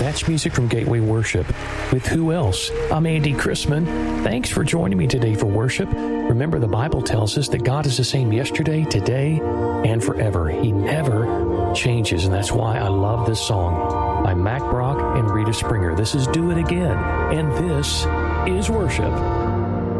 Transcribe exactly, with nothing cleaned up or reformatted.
That's music from Gateway Worship. With who else? I'm Andy Chrisman. Thanks for joining me today for worship. Remember, the Bible tells us that God is the same yesterday, today, and forever. He never changes, and that's why I love this song by Mac Brock and Rita Springer. This is Do It Again, and this is worship.